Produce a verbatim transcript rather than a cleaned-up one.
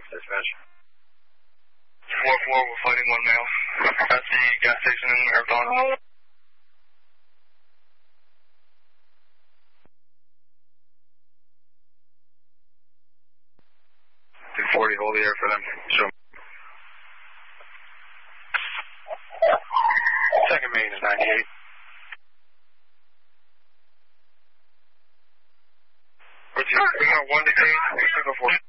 Dispatch. four four, we're fighting one male. That's the gas station in Marathon. two forty, hold the air for them. Show them. Second main is ninety-eight. What's your, we got one to eight, we took a four.